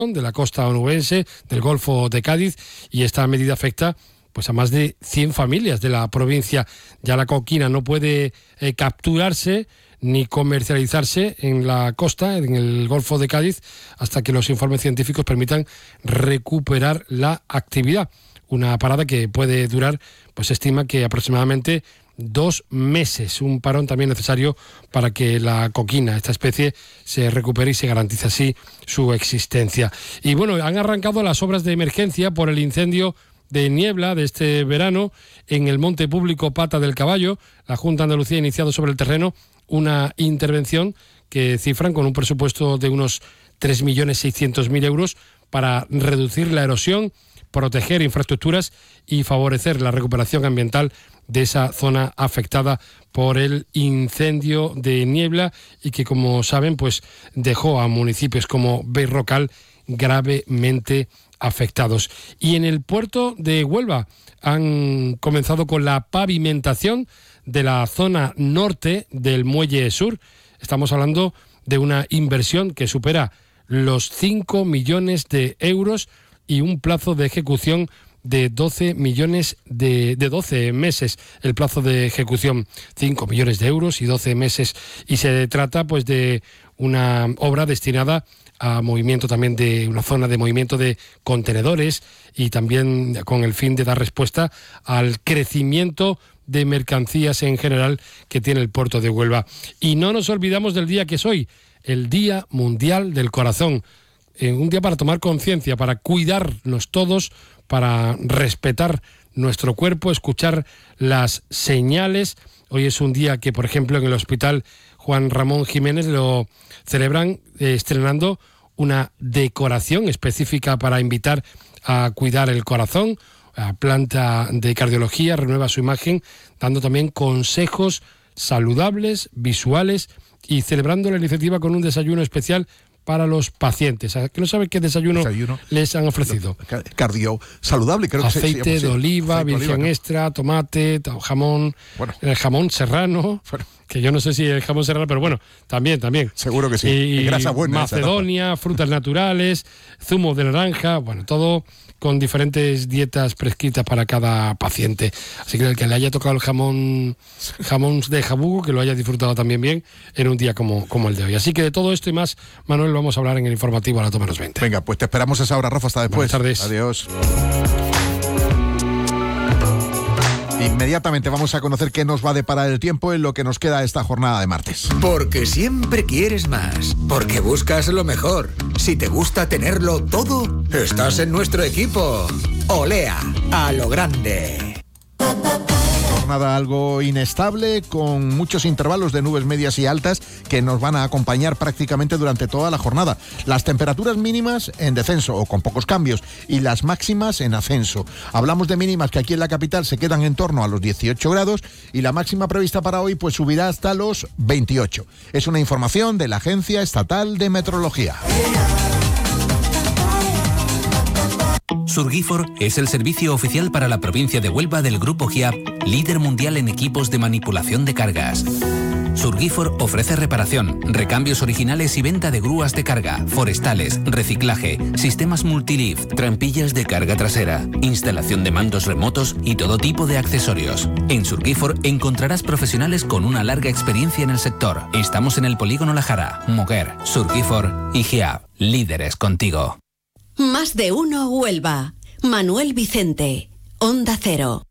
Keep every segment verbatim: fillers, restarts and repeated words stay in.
de la costa onubense, del Golfo de Cádiz, y esta medida afecta pues a más de cien familias de la provincia. Ya la coquina no puede eh, capturarse ni comercializarse en la costa, en el Golfo de Cádiz, hasta que los informes científicos permitan recuperar la actividad. Una parada que puede durar, pues se estima que aproximadamente dos meses, un parón también necesario para que la coquina, esta especie, se recupere y se garantice así su existencia. Y bueno, han arrancado las obras de emergencia por el incendio de niebla de este verano en el monte público Pata del Caballo. La Junta de Andalucía ha iniciado sobre el terreno una intervención que cifran con un presupuesto de unos tres millones seiscientos mil euros para reducir la erosión, proteger infraestructuras y favorecer la recuperación ambiental de esa zona afectada por el incendio de niebla y que, como saben, pues dejó a municipios como Berrocal gravemente afectados. Y en el puerto de Huelva han comenzado con la pavimentación de la zona norte del Muelle Sur. Estamos hablando de una inversión que supera los cinco millones de euros y un plazo de ejecución de doce millones de, de doce meses, el plazo de ejecución, cinco millones de euros y doce meses, y se trata pues de una obra destinada a movimiento también de una zona de movimiento de contenedores y también con el fin de dar respuesta al crecimiento de mercancías en general que tiene el puerto de Huelva. Y no nos olvidamos del día que es hoy, el Día Mundial del Corazón. Eh, un día para tomar conciencia, para cuidarnos todos, para respetar nuestro cuerpo, escuchar las señales. Hoy es un día que, por ejemplo, en el Hospital Juan Ramón Jiménez lo celebran eh, estrenando una decoración específica para invitar a cuidar el corazón. La planta de cardiología renueva su imagen, dando también consejos saludables, visuales y celebrando la iniciativa con un desayuno especial para los pacientes. ¿Que no saben qué desayuno, desayuno les han ofrecido? Cardio saludable, creo Aceite que Aceite de oliva, aceite virgen oliva, extra, tomate, jamón, bueno. el jamón serrano, bueno. que yo no sé si el jamón serrano, pero bueno, también, también. Seguro que sí. Y grasa buena, Macedonia, frutas naturales, zumo de naranja, bueno, todo con diferentes dietas prescritas para cada paciente. Así que el que le haya tocado el jamón jamón de jabugo, que lo haya disfrutado también bien en un día como, como el de hoy. Así que de todo esto y más, Manuel, vamos a hablar en el informativo a las dos menos veinte. Venga, pues te esperamos a esa hora, Rafa, hasta después. Buenas tardes. Adiós. Inmediatamente vamos a conocer qué nos va a deparar el tiempo en lo que nos queda esta jornada de martes. Porque siempre quieres más, porque buscas lo mejor. Si te gusta tenerlo todo, estás en nuestro equipo. Olea, a lo grande. Jornada algo inestable, con muchos intervalos de nubes medias y altas que nos van a acompañar prácticamente durante toda la jornada. Las temperaturas mínimas en descenso o con pocos cambios y las máximas en ascenso. Hablamos de mínimas que aquí en la capital se quedan en torno a los dieciocho grados y la máxima prevista para hoy pues subirá hasta los veintiocho. Es una información de la Agencia Estatal de Meteorología. Surgifor es el servicio oficial para la provincia de Huelva del Grupo Giap, líder mundial en equipos de manipulación de cargas. Surgifor ofrece reparación, recambios originales y venta de grúas de carga, forestales, reciclaje, sistemas multilift, trampillas de carga trasera, instalación de mandos remotos y todo tipo de accesorios. En Surgifor encontrarás profesionales con una larga experiencia en el sector. Estamos en el Polígono La Jara, Moguer, Surgifor y Giap, líderes contigo. Más de uno Huelva. Manuel Vicente, Onda Cero.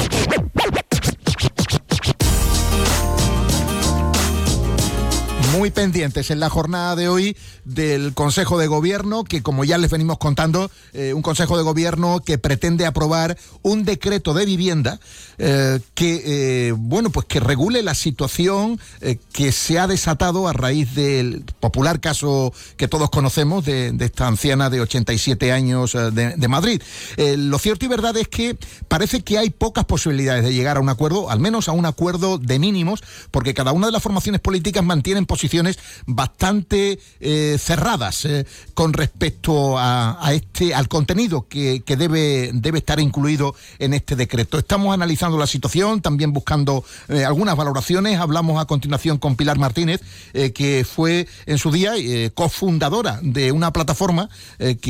Muy pendientes en la jornada de hoy del Consejo de Gobierno, que como ya les venimos contando, eh, un Consejo de Gobierno que pretende aprobar un decreto de vivienda eh, que, eh, bueno, pues que regule la situación eh, que se ha desatado a raíz del popular caso que todos conocemos de, de esta anciana de ochenta y siete años eh, de, de Madrid. Eh, lo cierto y verdad es que parece que hay pocas posibilidades de llegar a un acuerdo, al menos a un acuerdo de mínimos, porque cada una de las formaciones políticas mantienen posibilidades posiciones bastante eh, cerradas eh, con respecto a, a este al contenido que, que debe, debe estar incluido en este decreto. Estamos analizando la situación, también buscando eh, algunas valoraciones. Hablamos a continuación con Pilar Martínez, eh, que fue en su día eh, cofundadora de una plataforma eh, que